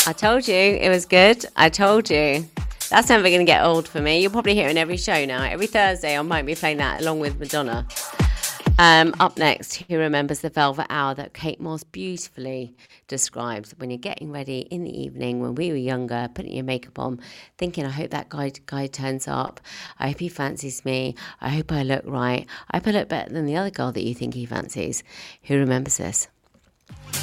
I told you it was good. I told you. That's never going to get old for me. You'll probably hear it in every show now. Every Thursday I might be playing that along with Madonna. Up next, who remembers the Velvet Hour that Kate Moss beautifully describes when you're getting ready in the evening when we were younger, putting your makeup on, thinking, I hope that guy turns up. I hope he fancies me. I hope I look right. I hope I look better than the other girl that you think he fancies. Who remembers this?